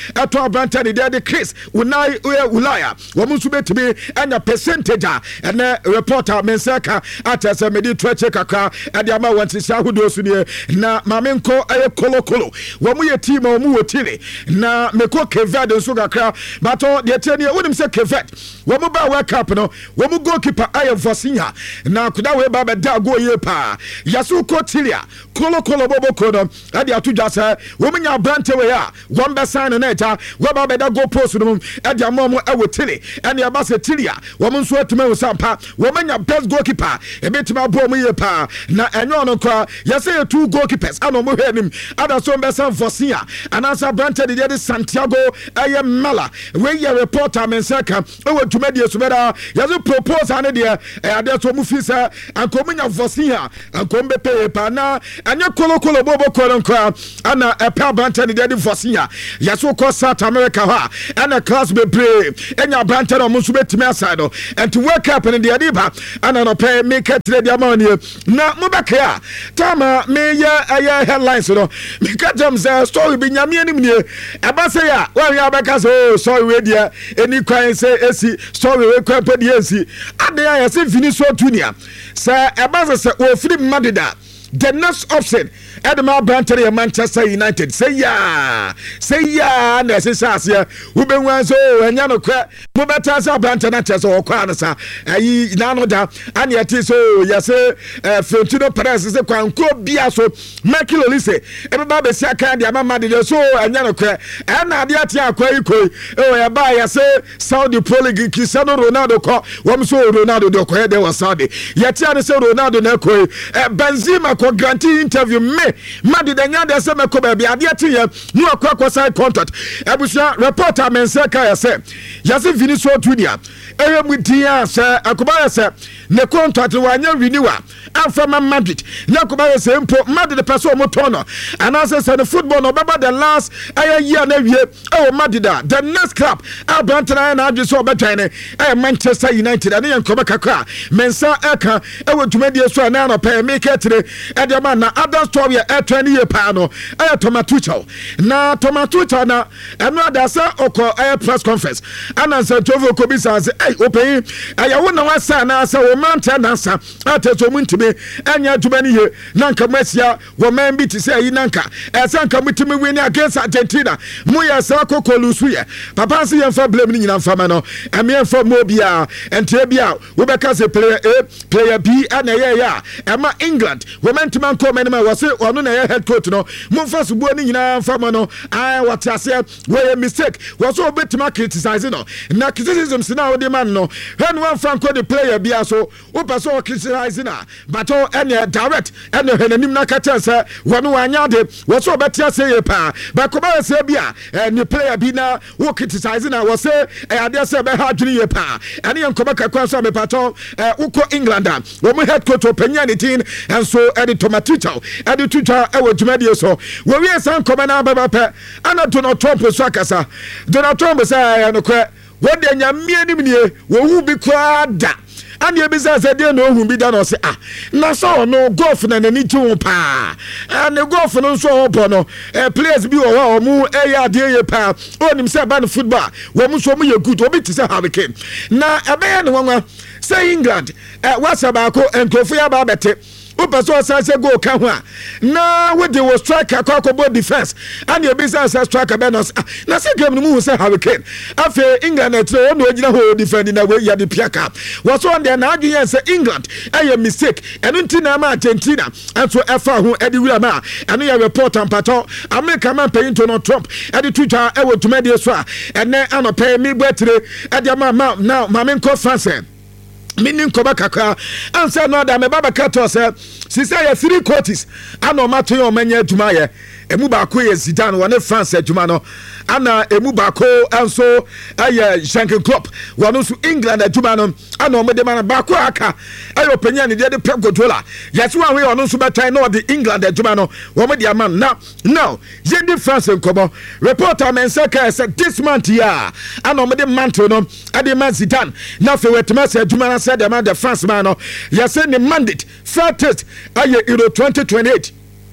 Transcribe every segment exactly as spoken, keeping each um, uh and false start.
eto abrante ne de Chris Unai Ulaya wo musu betimi anya percentage a ene reporter mensaka atese medi treche kakra ade ama wantisi ahodo su ne na mamenko aye kolokolo wo mu ye team wo mu wotire na meko Kevad nso kakra bato de tene wonim se Kevad wo mu ba World Cup no wo mu goalkeeper aye Vosinya na kuda we ba beda go ye pa yasu kotilia kolokolo bobo kono ade atudwa se wo mu nya abrante we a wo mbe sign na eta wo ba beda go post no ade amom awotire ene aba se tilia wo mu nso atuma wo sampa wo manya best goalkeeper ebetima bo mu ye pa na enyo no kwa yase two goalkeepers ano mo hwenim ada so mbe san Vosinya anasa abrante de de Santiago aye mala we ye reporter mensaka o tumadi esubera yazo propose ane de ade so mu fisa ankomunya Vosinya ankombe pe pa na anye kolokolo bobo koronko ana epa abrante de de Vosinya yaso ko South America ha ana class be pray enya abrante no musu betimi aside no and to wake up in the adiba ana no pay make it the amount na mubaka tama me ya aye headlines no me ka jam say story be nyame anim nie eba say ya wa ya beka so sorry we dia eni kwan say esi story we kwan pe dia esi ade ya say fini so tunia say eba say o firi madida the next option Edema Branter Manchester United say ya say ya na say say we be wan so enya no kwa mo beta say Branter na chese o kwa na sa ayi na no da ani ati so ya say Florentino Perez say kwa nko bia so Michael Olise e be ba be sia kan dia mama de so enya no kwa e na de ati akwa ikoi e ya ba ya say Saudi Pro League Cristiano Ronaldo ko wo so Ronaldo de ko de wa Saudi ya ti ani say Ronaldo na koi Benzema ko guarantee interview me Madi denya de se meko ba bia de tie nu akwa kwa sign contract abusia reporter menseka ya se ya se fini so tudia ewe mudia se akoba ya se ne contract wanya renewa afama Madrid na akoba ya se mpo Madrid de person motono anase se the football no baba the last aye year na wie e Madrid the next club abantana na adwe so obetwane e Manchester United ane yankoba kakra mensa eka ewe tumedie so na no pay make it e de man na other story e twenty year pa no e Tomatucho na Tomatucho na eno adasa oko e press conference anansa tovo kobisa se eh open aya wo na wasa na asa wo manta na asa ateso muntime anya adumani he nanka masia wo man bi ti say yi nanka e sanka mutime win against Argentina mu ya sa kokolusu ye papa se yemfa blame ni nyina mfa no eme yemfa mo bia entie bia wo beka se player A player B ana ye ya ema England wo mantima ko menema wo se ono na head coach no mumfa subuo ni nyina mfa mo no ai watiase we mistake wo so obetima criticize no na criticism sina wo de man no when one franco the player bia so wo person criticize na but o any direct any henanim na ka chance wo no anya de wo so obetiase ye pa ba ko ba se bia any player bi na wo criticize na wo se e ade se be ha dwene ye pa ene ye nkoba kakwa so me pato wo ko England wo mo head coach opanya ni tin and so edi Tomatucho edi tuta e wo dwumade so wo wie san koma na baba pe ana Donald Trump so akasa Donald Trump say no kwa wo de nyame anim nie wo hu bi kwa da ani ebisa se de no hu bi da no se ah na so no golf na nani tu pa and golf no so opo no eh players bi wo wa mu eh ya de ye pa onim se ba no football wo mu so mu ye good obi ti se Hurricane na ebe ya no nwa say England eh wasa ba ko enkofu ya ba bete Upa so say go ka ho a na we dey was striker kwakobo defense and you business striker Benos na say game no mu say Hurricane afa England e tro no ogina ho defend na we ya de piaka was on there na adwen say England a mistake eno nti na ma Argentina and so efa ho edi wura ma eno ya report and pato America man pay Donald Trump edi tuja e wo tumade so a ene anope mi gbetre edi ma now ma men ko France meaning koba kakra answer no da me baba kato say si say ya three quarters ana ma to yo manya adwuma ye emu ba ko ye Zidane wona France adwuma no ana emu ba ko anso aye Jurgen Klopp wona so England adwuma no ana o me de man ba ko aka ayo panya ne de Pep Guardiola yes one way ono so betai no the England adwuma no wo me de man now now yendi France nkomo reporter men say said this month ya ana o me de manto no ade man Zidane na fe wetema say adwuma na said the man the France man no yes say the mandate first aye Euro twenty twenty-eight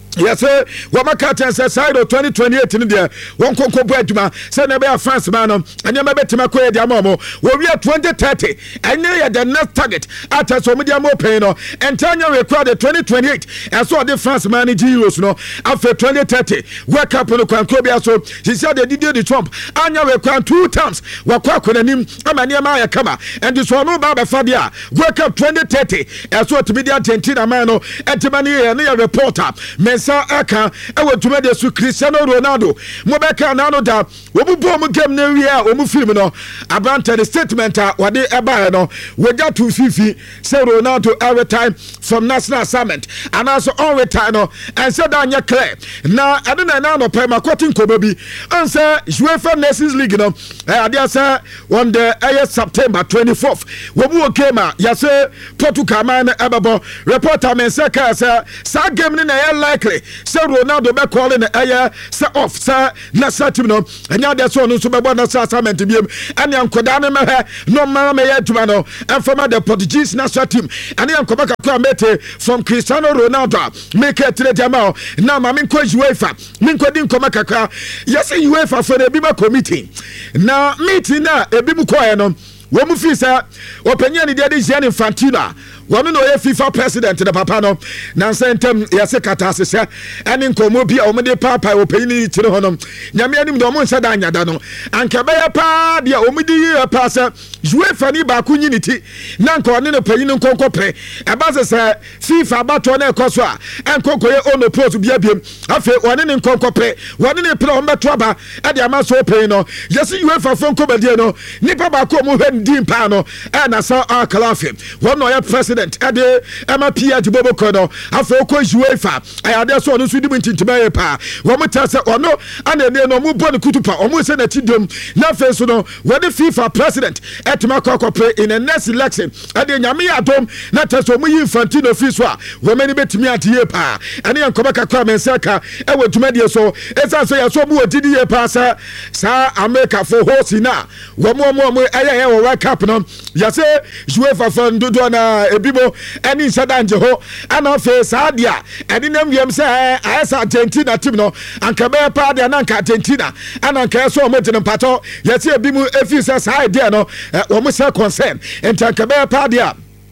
Yes, sir. What my captain says, side of twenty twenty-eight in there. One conco Breduma, send a France man, and you may bet to my quay, Diamomo. We are twenty thirty, and near the next target at a Somedia Mopeno, and Tanya recorded twenty twenty-eight, and so the France man in Euros, no, after twenty thirty. Wake up on the Quancobia, so she said they did the Trump, and you record two times. Wakako and him, I'm a near Maya Kama, and this one no Baba Fadia. Wake up twenty thirty, and so to be the Argentina Mano, and Timani, and near reporter. Sa aka e wo tuma de su Cristiano Ronaldo mo be ka na no da wo bu bo mo game na wi a o mu film no abanta the statement a wode e ba no we got to fifi say Ronaldo every time from national assignment and also all retire no and say that nya clear na ade na na no pe makotin ko baby and say UEFA Nations League no e ade say on the uh, September twenty-fourth wo bu o game a ya say Portugal man e babo reporter men say ka say sa game ni na ya likely say Ronaldo be calling the air say off say na team no anya de so no so be na assignment biem and yankoda ne me no ma me ya tuma no and from the Portuguese national team and yankoba ka mete from Cristiano Ronaldo make it to Jamal na ma me ko UEFA me ko din koma kakra yes UEFA for the bima committee na meeting na ebi mu ko e no wo mu fi say opinion ni de de Gianni Infantino one no FIFA president the papa no na sentem yase kata asese ene nkomo bi a o mede papa o peyini tire honom nyame anim de o mo nsa da anyada no anka be ya pa de o mede yi pa se UEFA ni ba kunyi niti na nka one no peyini nkonko pre e ba se se FIFA bato na ekoso a enkoko ye ono post bia biem afi one ne nkonko pre one ne pre o meto aba e de ama so peyin no yase UEFA fon ko badie no nipa ba ko mo hwe din pa no e na sa akalafi one no ye president ade ema pia jibobo kono afọ ko UEFA ayade so no so di bintintima pa wo mo ta se ono ana ne no mo bo ne kutupa o mo se na tidom na fe so no we the FIFA president etma kokopre in the next election ade nyame adom na ta so mo yi Infantino fi so a wo mani betimi atiye pa ane yankoba kakwa mensaka e wo dwumadie so esa so ya so mo odidi ye pa sa sa America for host na wo mo mo mo aye wo World Cup no ya se UEFA for ndodo na ebi any sadanje ho ana fe sadia eni nam wiem se asa Argentina team no anka be pa de na anka Argentina ana anka so mo tene pato yesi ebi mu efi se sa idea no wo mo se concern entanka be pa de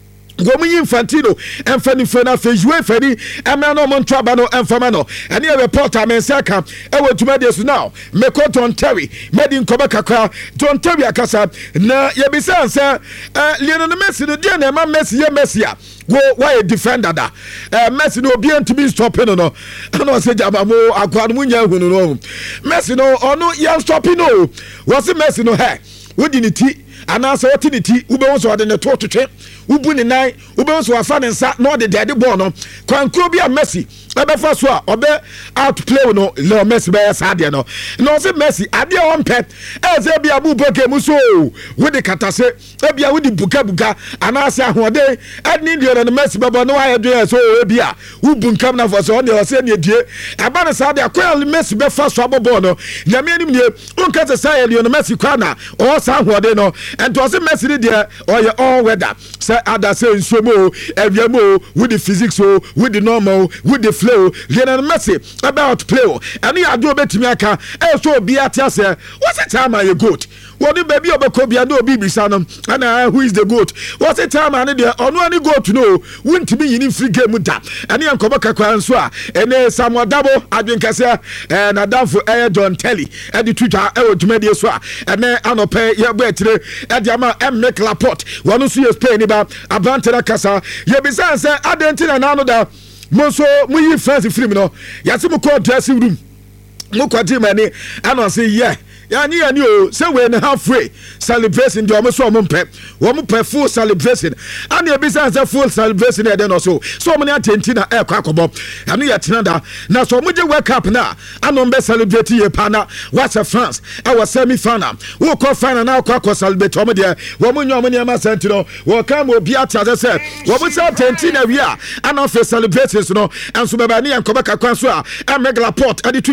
Gomi Infantino and Fanny Fena Fejue Feni and Mano Montrabano and Famano and here reporter Mensaka I went to Medias now Meko Don Terry made in Kobaka Don Terry Akasa na Yabisan sir Lionel Messi the dear man Messi Messia go why a defender da Messi no be to be stopping no I know say Jabamo Aquamunya no Messi no or no yan stopping no was it Messi no hair wouldn't it and answer what in it ube also had in the tour to check ubu ni nai ube also afa ne nsa no de de ball no kwankro bia Messi ebe fa so a obe out play no Leo Messi be sade no no se Messi ade on pet e ze bia bu boke mu so we de katase e bia we de buka buka anase ahode adni de no Messi baba no wa do so e bia ubu nkam na for so ne se ne die e ba ne sade akwel Messi be fa so abobo no nyame anim ne unka se say Leo Messi kwa na o sa ahode no and to se Messi de o ye all weather say ada say nsomo ewiamo with the physics o with the normal with the flow Lionel Messi about play and he ado betimi aka e so bi atia say what's the time are you good what the baby obekobia no obi bisa no and who is the goat what's the time and the ono ani goat no won't be yin free game da and yan koboka kwan so a ene Samuel Dabo adwenkase eh na danfo eh John Telly e di Twitter e odwumadi so a ene anope ye bo etire e di ama em make Laporte wonu so ye Spain ba abantera kasa ye bisa say Argentina na no da mo so mo yi France film no yase mo ko dressing room mo ko di mani and say yeah yani yani o say we na halfway celebration the omo so omo pep omo pep full celebration and e be say full celebration e den so so omo na Argentina e kwa akobo anu ye tenada na so omo je World Cup na anu be celebrate ye pa na what's a France I was semi final wo ko final na kwa ko celebrate omo de omo nyo omo ne ma sentino wo kam obi ata say omo say Argentina wi a anu fe celebrations no and so be ba ne yankoba kakwan so a e megla port e di Twitter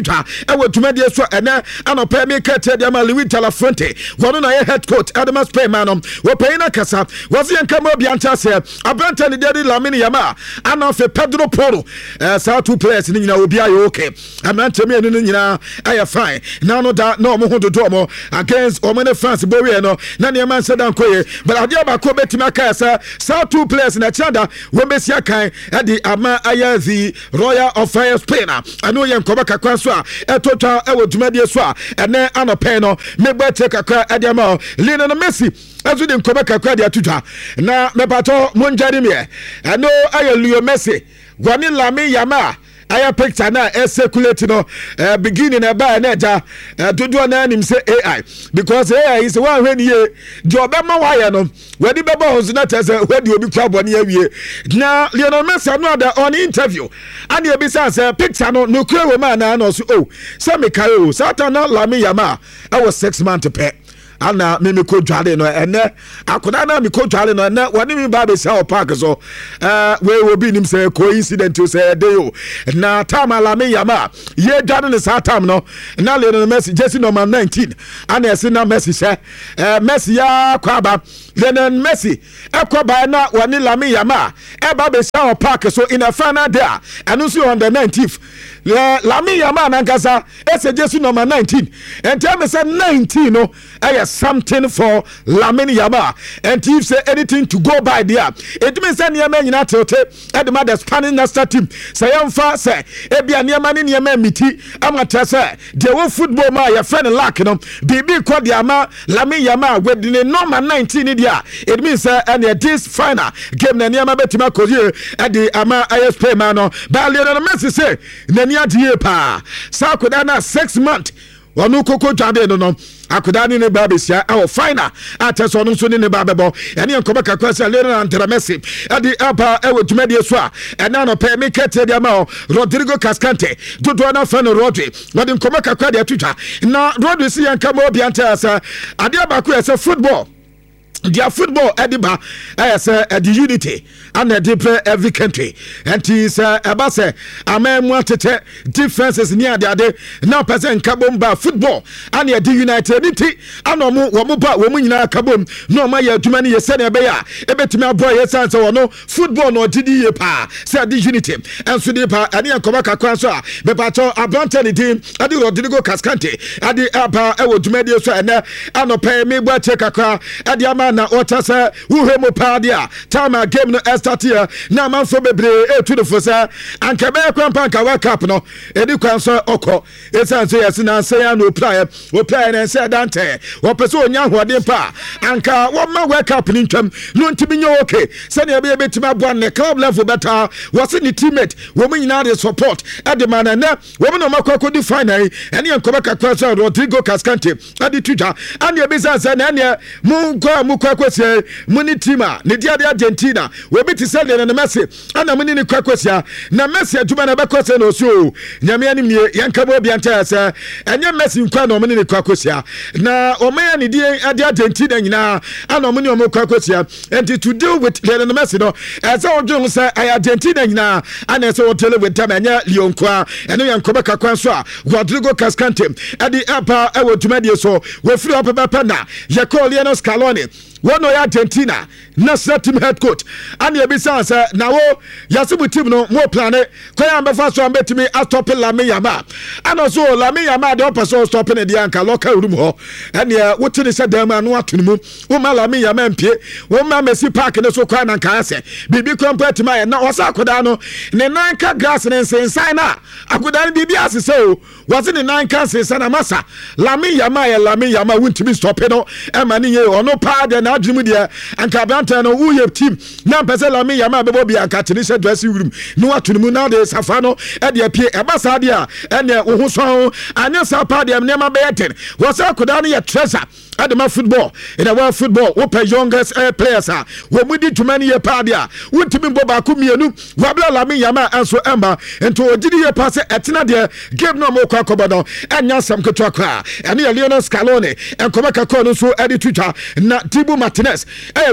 ɛwɔ dwumadie so ɛnɛ anɔpɛ mi kɛtɛ deɛ ma Louis Talafonte wɔno na yɛ head coach Adama Spain man no wɔpɛyi na kasa wɔsi yɛn kama obi anta sɛ abranta ne deɛ de Lamine Yamal ana afɛ Pedro Porro ɛɛ saa two players ne nyinaa obi ayɛ okay abranta mmienu no nyinaa ɛyɛ fine na no da na ɔmo ho dodo ɔmo against ɔmo ne France bowie no na nneɛma nsa da nkoye but adeɛ baako bɛtumi aka sɛ saa two players na kyanda wɔbɛsi akan ɛde ama ayɛ the Royal of Fire Spain a ɛno yɛ nkɔmɔ kakra so a ɛtotwa ɛwɔ dwumadie so a ɛnɛ anɔpɛ no mebɛ kyɛ kakra ɛde ama Lionel Messi ɛso de nkɔmɔ kakra de atotwa na mɛpatɔ mongyare meɛ ɛno ayɛ Leo Messi wɔne Lamine Yamal aya picture na e circulate no uh, beginning na ba na ja uh, dodo na anim say A I because A I is one when ye job ma wire no we di beba hozo na tese we di obi kwa boni awie na Lionel Messi no da on interview and e bi say picture no no kura we man na no so oh say me kai o satan na Lamine Yamal I was six months pay ana me me ko dwale no ene akoda na me ko dwale no ene woni me ba be say park so eh we will be nim say coincident to say dey o na time Lamine Yamal ye dwale ne sa time no na Lionel Messi jersey number nineteen ana ese na Messi say eh Messi ya kwaba Lionel Messi ekoba na woni Lamine Yamal e ba be say park so in a final day anu so on the nineteenth Lamine Yamal nankasa ese jersey number nineteen and tell me say nineteen no eh something for Lamine Yamal and if say anything to go by there it means say niam nyina telte e de ma the Spanish national team say yamfa say e bia niam ne niam miti amata say de wo football ma ya friend lack no bibi ko de ama Lamine Yamal gwedi ne number nineteen dia it means say and this final game na niam betima kozie e de ama I S P man no ba Lionel Messi say na ni adie pa sa koda na six months wonu koko jade no no akoda ni ne ba besia awo final ateso no so ni ne ba bebo ene enkoba kakwa se Lionel Messi ade apa ewo dwumadie so a ena no pe me kete dia ma Rodrigo Cascante dodo na fa no Rodri wode enkoba kakwa de atutwa na Rodri si yanka mo bi anta asa ade abako ese football their football ediba as uh, the unity and the every country and is uh, about say amen wanted differences near the other now person kabom ba football and the united unity and no wo ba wo nyina kabom no ma ya aduma ne yese na be ya ebetimi aboy yesa so no football no didi ye pa say the unity and so the pa ane enkoba kakwa so a be pato abrante ne din ade Rodrigo Cascante ade apa e wo duma de so ene anopa me gba che kakwa ade ama na otasa uhemo padia time game no start here na manfo bebre e to the fosa anka be kwampa anka World Cup no edi kwan so okọ esan so yes na say no play o play na say dante wo pese onya hode pa anka wo ma World Cup ni ntwam no ntimi nye okay say na be betima abo ne club level better wo se ni teammate wo mu nyina de support e de man na wo mu no makọ di final ene enkoba kakwa so Rodrigo Cascante adi tuja and e be say na ne mu kwa mu kwa kwese muni tima ne dia de Argentina we be ti sell na Messi ana muni ni kwa kwese na Messi aduma na be kwese no so nyame anim nie yanka bo bia nta asa enye Messi nkwa na muni ni kwa kwese na omaya ne dia de Argentina nyina ana muni o kwa kwese and to deal with Lionel Messi no as I do say Argentina nyina ana so tele with time enye Leon kwa eno yankoba kakwa so a Rodrigo Cascante adi apa e wo dwumadie so we free up papa na ye call Lionel Scaloni one of Argentina national team head coach and you be say na wo yasibu team no mo plan e kwaya mbefa so ambetimi a stop Lamine Yamal and also Lamine Yamal dey person stop in the anka local room ho and ya wote ne say dem anu atunu wo ma Lamine Yamal mpie wo ma Messi park ne so kwa na nka ase bibi compete ma na wasa akoda no ne nanka grass ne sensan na akoda bibi asese o wase ne nanka sensan na masa Lamine Yamal ya Lamine Yamal wuntimi stop no e ma ne ye ono pa de na adwumu de anka branta no wo ye team na pese Lamine Yamal bebo bi anka tini se dressing room no atunu na de safa no e de pie e ba sa de a ene wo ho so anya sa pa de ne ma be ten wo sa akoda no ye treasure Adama football in a world football open youngest uh, players are we mudi too many year padia wuntimi boba ku mienu wabla Lamine Yamal anso emba ento ogidi ye pass etina de game no mo kwa kobodo enya sam ketwa kwa ene Lionel Scaloni enkoma ka ko no so edi twitter na Dibu Martinez eh goalkeeper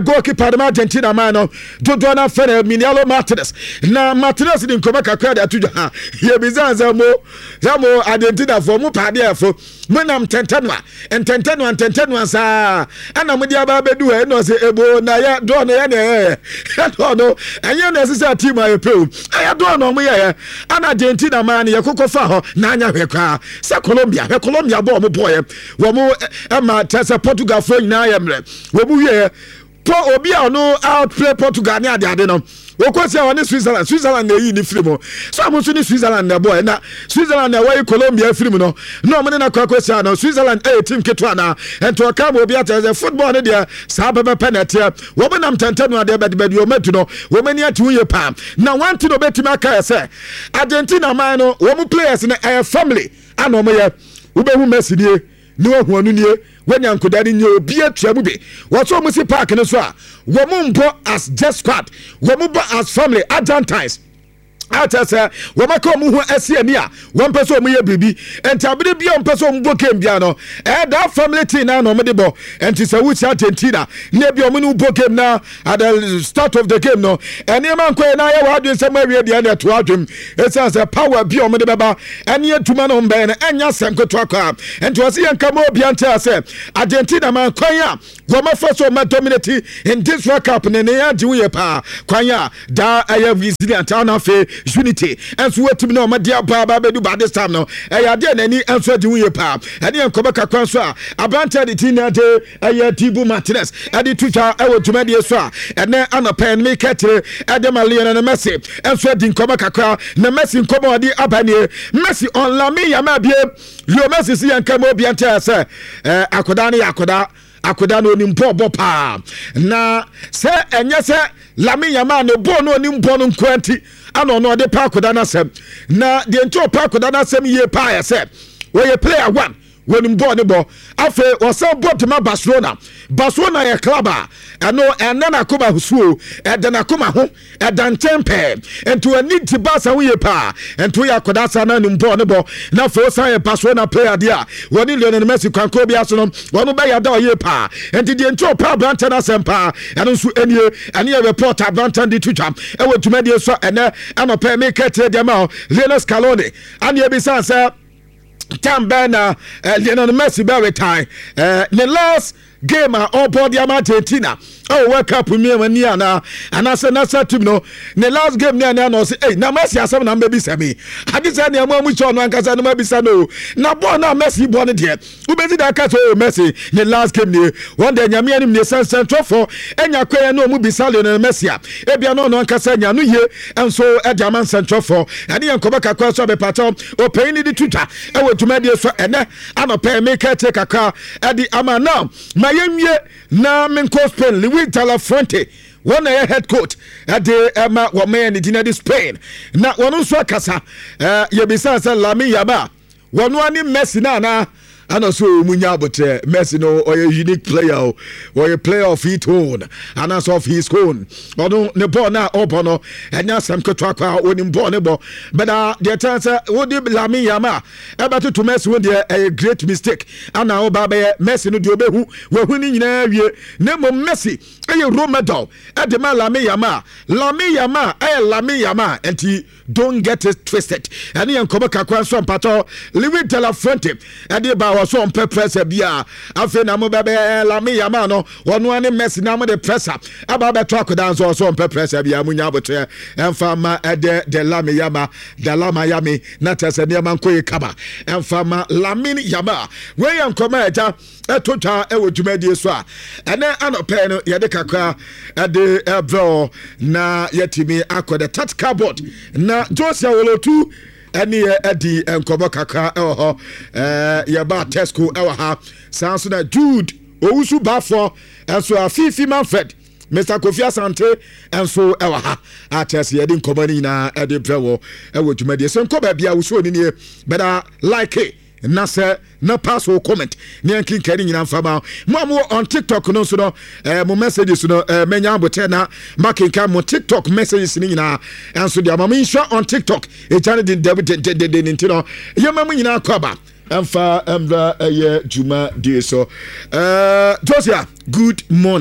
Padma Argentina man no dodo na fere Minialo Martinez na Martinez din koma kakra da tuja ha ye bizanza mo zamo Argentina for mu pade afo monam tentenwa ententenwa tentenwa sa ana mo dia ba bedu e no se ebo na ya do no ya ne do no anya na sisa team ayo pro aya do no mo ye ana Argentina man ye kokofa ho na anya hwekwa se Colombia he Colombia bo mo boye wo mo ama tese Portugal fo nyina ya mre wo bu ye po obi a no outplay Portugal ni ade ade no okosi a woni Switzerland Switzerland na yi ni film so amuso ni Switzerland na boy na Switzerland na wai Colombia film no no mo na kwa kwesi na Switzerland eh team ketwa na ento ka mo obi ata football ne dia sa bebe penalty wo be nam tantanu ade be be o metu no wo mani ati uye pa na one thing obetimi aka say Argentina man no wo mu players na eh family ana mo ye wo be hu Messi die ni wo hu anu nie wanya nkodari nye obi atua mu bi wo so mu si park ne so a wo mu mbo as just squad wo mu bo as family Argentines ata se wo maka mu hu asiani a wo mpeso mu ye bibi enti abire bia mpeso mu bo kem bia no eh that family team na no me de bo enti se wuchi Argentina ne bia mu no bo kem na at the start of the game no eni man ko na ye wa adwen se ma wie dia na to adwem esa se power bia mu de beba eni atuma no mbe na enya senkoto akwa enti wo se yanka mo bia ntia se Argentina man kwan a wo ma first ma dominate in this World Cup ne ne ya jiwe pa kwan a da aye resilient na fe unity and so wetim no ma dia ba ba bedu ba this time no e ya de nani enso de wuye pa ene enkoba kakwan so a abanta de tina de aye Tibu Martinez ade tucha e wo tuma de so a ene anopen me ketre ade Lionel Messi enso de enkoba kakwa na Messi enkoba odi abanie Messi on Lamine Yamal bie Leo Messi si yanka mo bia ntia se eh akoda ne yakoda akoda no ni mpo bo pa na se enye se Lamine Yamal no bo no ni mpo no nkwanti ano no de pa akoda na sem na de nto pa akoda na sem ye pa ya se we ye player one when him born bo afa o se bo to ma Barcelona Barcelona ye club a ano enana koma husuo edana koma ho edan tempe ento ani ti Barca we ye pa ento ya akoda sa na nim born bo na fo sa ye Barcelona player dia woni Lionel Messi kwanko bia so no wonu ba ya da ye pa enti de nto pa branta na sem pa eno so enie ane ye report branta di twam e wo tuma die so ene anopa me ketre dia ma Lionel Scaloni ane ye bi san say Tambana uh, Lionel Messi by time uh, the last game uh, all board Argentina oh World Cup with me when you na and I said that's to no the last game near no say hey na Messi asem na baby say me I just say na mu cho no ankasa no baby say no na born na Messi born there we be that catch oh Messi the last game ni one day nyame anim ne central for enya kwaya no mu bi sa Lionel Messi e bia no no ankasa nya no ye enso e diamond central for ene yankoba kakwa so be patom o pay ni di tuta e wo tuma die so ene anopa make take kakwa e di ama now mayemye na menko Spain Luis de la Fuente one a head coach at the Emma Woman in Spain na one so kasa uh yebisa say Lamine Yamal one one Messi na na and also munya but uh, Messi no or a unique player or a player of his own and as of his own or no ne ball na obono and now some kotwa on him born but uh the chance would Lamine Yamal about to Messi when there a great mistake and now baba Messi no do be who we winning na wie nemo Messi a Rome medal at the man Lamine Yamal Lamine Yamal eh Lamine Yamal and he don't get it twisted and he enkoba kakwa so pato Luis de la Fuente and the was on pressure bia afi na mo bebe Lamine Yamal no wono ane Messi na mo de pressure aba be track dance so on pressure bia munya botre enfama de de Lamine Yamal de la Miami na tese ne man koyi kaba enfama Lamine Yamal we yan koma eja etotwa e wodwumadi so a ene anope no ye de kakra e de ebro na yetimi akode tactical board na Jose Wolotu any Eddie and Kobo Kaka eh uh yaba Tesco ewa sanso na Jude Owusu Bafo and so a Fifi Manfred Mister Kofi Asante and so ewa ha ates yedin komani na Eddie Prewo ewo dwumadi so nkoba bia wuso ni ne better like it na se na pass or comment ni ankin kari nyina mfama mo on TikTok no so no eh mo messages no eh menya abote na making kan mo TikTok messages ni nyina enso dia mama insha on TikTok e channel din de de de ntino yema mo nyina kwaba emfa emra eye juma die so eh Josia good morning.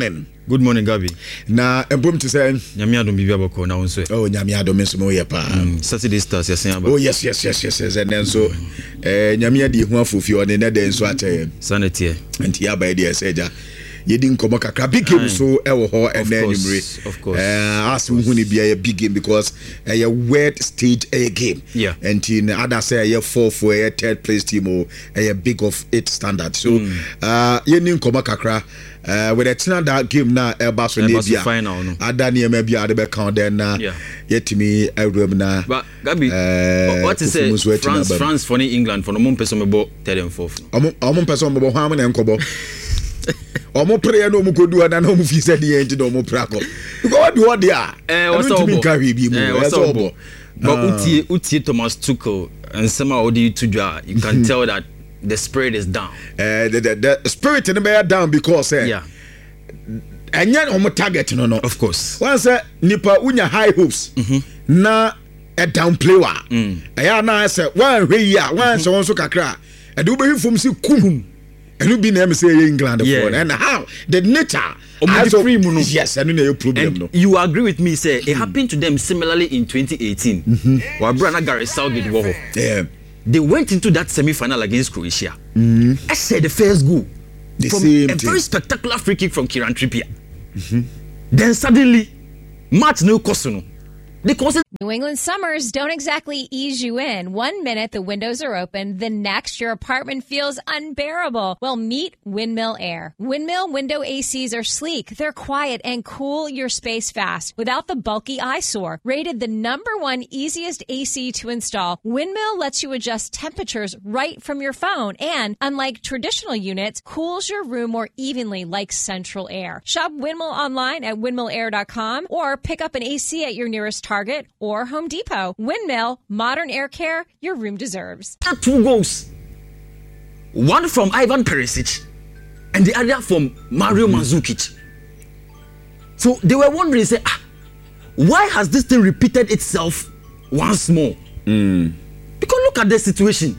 Good morning, Gabi. Na embom to say Nyame adom bibia boko na wonso. Oh, Nyame adom so mo ye pa. Saturday stars yes about. Oh yes, yes, yes, yes, yes. And then so eh Nyame adi hu afofie one na den so ache. Sanity. Enti ya by the seja. Yedi nkomo kakra big game so e wo ho and then nimre. Of course. Eh as we hu ni bia a big game because a word stage a game. Yeah. And in other say a four for a third place team or a big of eight standard. So mm. uh yedi nkomo kakra uh with a china that game na e ba so na bia. Final no. Adani e ma bia de be count then na yetimi awram na. But Gabi uh, what is it France France for England for no mon person mebo third and fourth. Omo omo person mebo hwa na enkobo. Omo prayer no mu kodu ana no mu fi said the end no mu prako because what do what there eh what's up eh what's up but utie utie Thomas Tuchel and somehow odi to dwa you can tell that the spirit is down eh the, the, the spirit in the down because eh yeah and yan omo target no no of course once eh nipa unya high hopes mm-hmm. na a down player mm. eh na say one hwe yi a one so so kakra e do be hifom si kum and you be name say England yeah. for and how the nature as of, yes and no problem no. You agree with me say it happened to them similarly in twenty eighteen mm-hmm. Wa brother Gareth Southgate wo yeah they went into that semi-final against Croatia mm-hmm. I said the first goal the from same a thing. very spectacular free kick from Kieran Trippier mm-hmm. Then suddenly match no kosono because New England summers don't exactly ease you in. One minute the windows are open, the next your apartment feels unbearable. Well, meet Windmill Air. Windmill window A Cs are sleek, they're quiet, and cool your space fast without the bulky eyesore. Rated the number one easiest A C to install, Windmill lets you adjust temperatures right from your phone and, unlike traditional units, cools your room more evenly like central air. Shop Windmill online at windmill air dot com or pick up an A C at your nearest Target or Home Depot. Windmill, modern air care your room deserves. Two goals. One from Ivan Perisic and the other from Mario mm-hmm. Mandzukic. So they were wondering, say, ah, why has this thing repeated itself once more? Mm. Because look at the situation.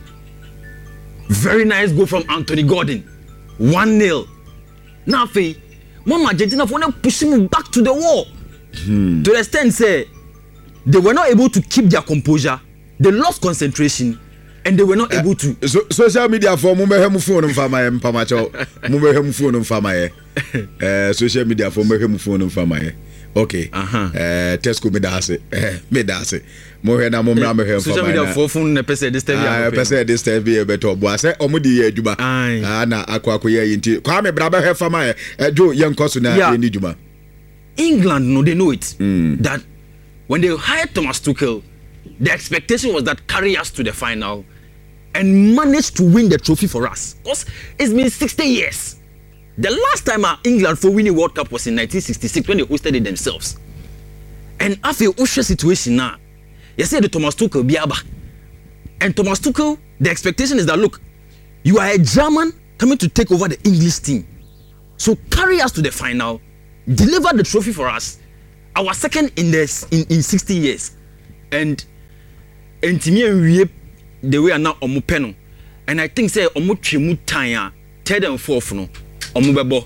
Very nice goal from Anthony Gordon. one nil. Now, Mama Argentina for pushing him back to the wall. Mm. To the extent, say, they were not able to keep their composure. They lost concentration, and they were not uh, able to. So, social media for mumbe hemu phone mfama ye mpamacho mumbe hemu phone mfama ye. Eh, social media for mumbe hemu phone mfama ye. Okay. Uh-huh. Eh, Tesco me dase. Eh, me dase. Mo he na mo mra me he mfama. Social media for phone na pese this time. Ah, pese this time be better. Bo ase omo di ye adwuma. Ah na akwa akwa ye nti. Kwa me bra be he fama ye. Eh, jo ye nkoso na ye ni dwuma. England no they know it mm. that when they hired Thomas Tuchel, the expectation was that carry us to the final and manage to win the trophy for us. Because it's been sixty years. The last time our England for winning World Cup was in nineteen sixty-six when they hosted it themselves. And after the Usher situation now, you say the Thomas Tuchel biaba. And Thomas Tuchel, the expectation is that look, you are a German coming to take over the English team. So carry us to the final, deliver the trophy for us. Our second in this in, in sixty years, and and to me we the way are now omupeno, and I think say omutwemu tan third and fourth no omubebo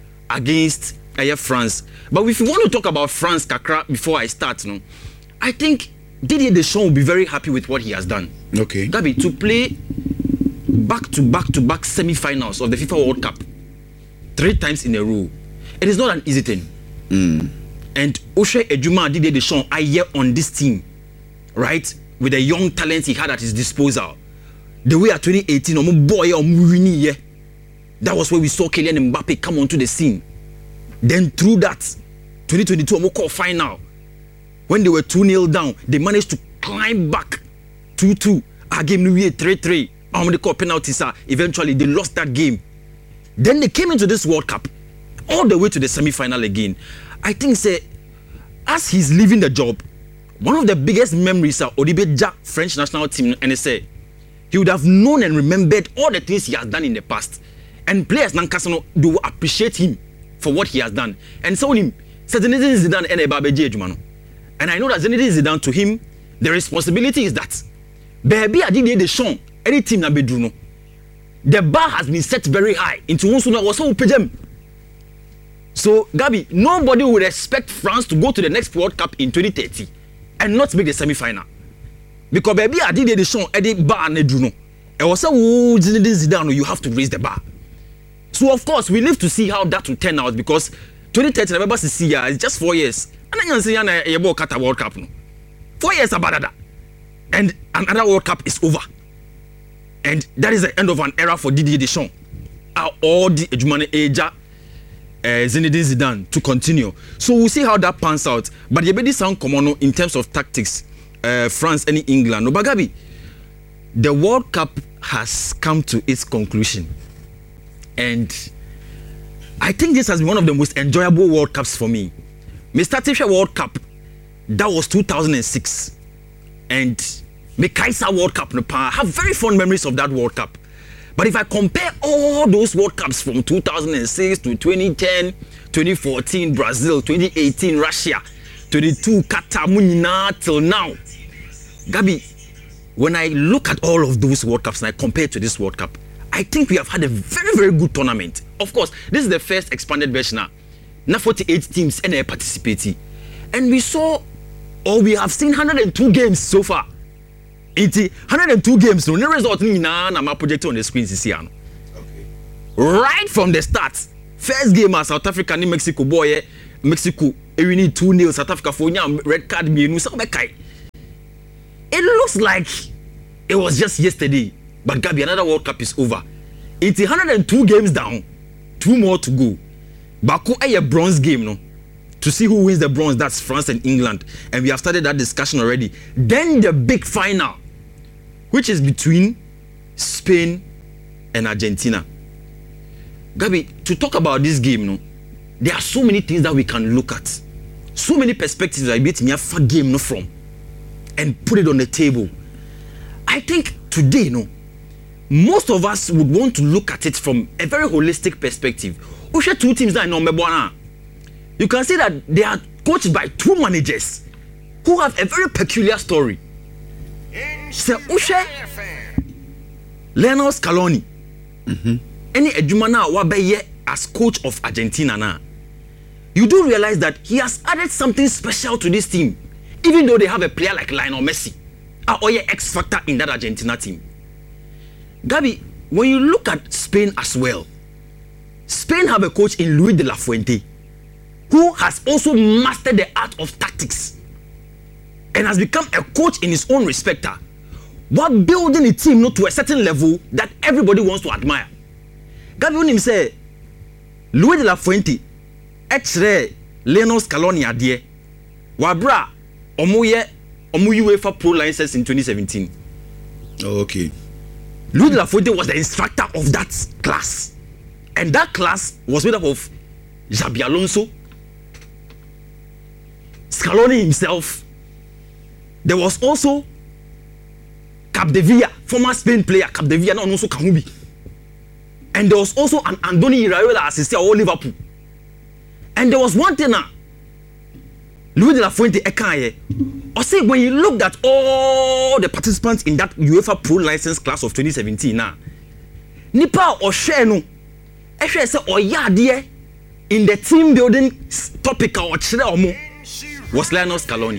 against uh, France. But if you want to talk about France kakra before I start no, I think Didier Deschamps will be very happy with what he has done. Okay, Gabi, to play back to back to back semi-finals of the FIFA World Cup three times in a row, it is not an easy thing. Mm. And Oshe Ejuma Didier Deschamps a year on this team, right? With the young talent he had at his disposal. The way at twenty eighteen, omo boy omo winning year. That was where we saw Kylian Mbappe come onto the scene. Then through that, twenty twenty-two omo call final. When they were two nil down, they managed to climb back two two. Our game new year three three. Omo they call penalties. Eventually they lost that game. Then they came into this World Cup, all the way to the semi-final again. I think say, as he's leaving the job, one of the biggest memories of Odibeja French national team, and he said he would have known and remembered all the things he has done in the past, and players Nankasano they will appreciate him for what he has done. And so him, Zinedine Zidane and Ebabeji Ejumano, and I know that Zinedine Zidane to him, the responsibility is that baby I did the show any team na bedruno. The bar has been set very high into one sooner was so So, Gabi, nobody would expect France to go to the next World Cup in twenty thirty and not make the semi-final. Because baby, I did the show, Eddie Bar and Eduno. It was a Zidane, you have to raise the bar. So, of course, we live to see how that will turn out because twenty thirty, remember, it's just four years. And then you see a World Cup. Four years about that. And another World Cup is over. And that is the end of an era for Didier Deschamps. All the Ejumane Eja, Zinedine Zidane to continue. So we'll see how that pans out. But you better sound common in terms of tactics. Uh, France and England. No, Bagabi, the World Cup has come to its conclusion. And I think this has been one of the most enjoyable World Cups for me. Mister Tisha World Cup, that was two thousand six. And the Kaiser World Cup, I have very fond memories of that World Cup. But if I compare all those World Cups from two thousand six to twenty ten, twenty fourteen, Brazil, twenty eighteen, Russia, twenty-two, Qatar, Munina, till now, Gabi, when I look at all of those World Cups and I compare to this World Cup, I think we have had a very, very good tournament. Of course, this is the first expanded version now. Now forty-eight teams and they participating. And we saw, or we have seen one hundred two games so far. eighty, one hundred two games, no result ni na na project on the screen this year. Okay. Right from the start, first game as South Africa ni Mexico boy, Mexico, we need two nil South Africa for red card me no It looks like it was just yesterday, but Gabi, another World Cup is over. It's one hundred two games down, two more to go. Baku a bronze game no. To see who wins the bronze, that's France and England. And we have started that discussion already. Then the big final, which is between Spain and Argentina. Gabi, to talk about this game, no, there are so many things that we can look at. So many perspectives that we have a game no, from. And put it on the table. I think today, no, most of us would want to look at it from a very holistic perspective. We share two teams that I know, you can see that they are coached by two managers who have a very peculiar story. Sir Ushe Lionel Scaloni. Any Ejumana Wabeye as coach of Argentina now. You do realize that he has added something special to this team, even though they have a player like Lionel Messi, or your X factor in that Argentina team. Gabi, when you look at Spain as well, Spain have a coach in Luis de la Fuente, who has also mastered the art of tactics and has become a coach in his own respect. While building a team not to a certain level that everybody wants to admire. Gabi, when him say Luis de la Fuente, etre Lionel Scaloni adie, wabra omuye omu UEFA Pro license in twenty seventeen. Oh, okay. Luis de la Fuente was the instructor of that class, and that class was made up of Xabi Alonso, Scaloni himself. There was also Capdevila, former Spain player. Capdevila now also Kahubi, and there was also an Andoni Iraola assistant of Liverpool. And there was one thing now, Luis de la Fuente Ekaye. I say when you looked at all the participants in that UEFA Pro license class of twenty seventeen now, Nipa or share no, I share say or yeah in the team building topic or was Lionel Scaloni.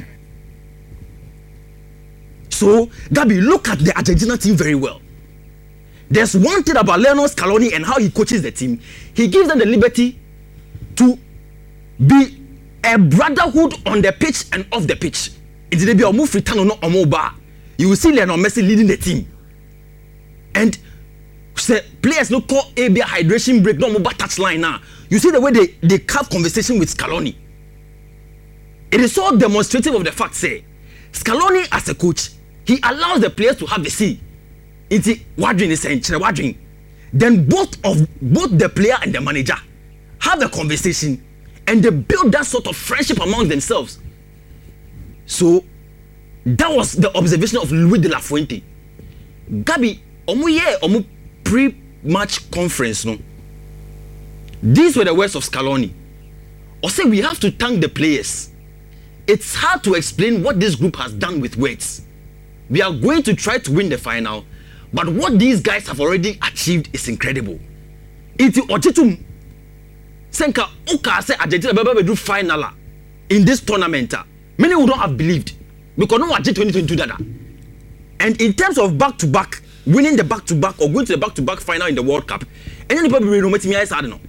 So Gabi, look at the Argentina team very well. There's one thing about Lionel Scaloni and how he coaches the team. He gives them the liberty to be a brotherhood on the pitch and off the pitch. It's the be a move return or not a mobile. You will see Lionel Messi leading the team. And say players no call a be a hydration break, no mobile touch line now. You see the way they, they have conversation with Scaloni. It is so demonstrative of the fact, say, Scaloni as a coach, he allows the players to have the say. It's wadring is saying, wadring. Then both of both the player and the manager have a conversation and they build that sort of friendship among themselves. So that was the observation of Luis de la Fuente. Gabi, omu ye omu pre-match conference no. These were the words of Scaloni. Or say we have to thank the players. It's hard to explain what this group has done with words. We are going to try to win the final, but what these guys have already achieved is incredible. Iti ojitum Senka Uka say Argentina be do final in this tournament. Many would not have believed because no Argentina twenty twenty-two dada. And in terms of back to back, winning the back to back or going to the back to back final in the World Cup, and then people will me I said no.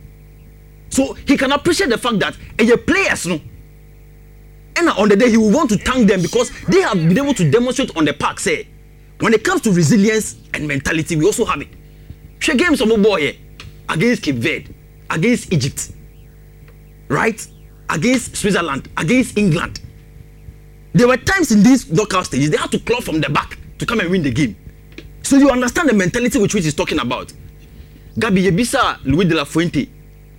So he can appreciate the fact that and the players no. And on the day he will want to thank them because they have been able to demonstrate on the park. Say, when it comes to resilience and mentality, we also have it. She games of boy against Cape Verde, against Egypt, right? Against Switzerland, against England. There were times in these knockout stages they had to claw from the back to come and win the game. So you understand the mentality which he's talking about. Gabi Yebisa, Luis de la Fuente,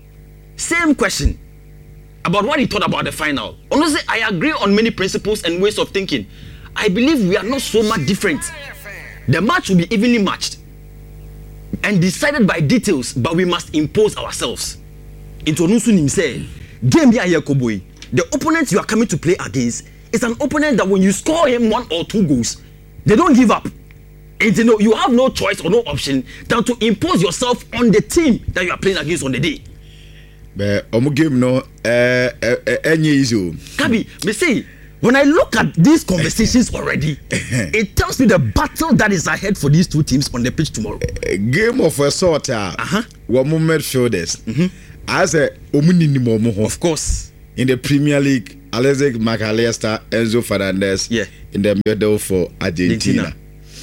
same question about what he thought about the final. Honestly, I agree on many principles and ways of thinking. I believe we are not so much different. The match will be evenly matched and decided by details, but we must impose ourselves. Into Onusu himself, game here Koboi, the opponent you are coming to play against is an opponent that when you score him one or two goals, they don't give up. And you know you have no choice or no option than to impose yourself on the team that you are playing against on the day. But omu game no eh eh any easy. Kabi, me say when I look at these conversations already, it tells me the battle that is ahead for these two teams on the pitch tomorrow. A game of a sort uh uh-huh. What moment shoulders. Mm-hmm. As a omunini of course. In the Premier League, Alexis McAllister, Enzo Fernandez yeah. in the middle for Argentina. Argentina.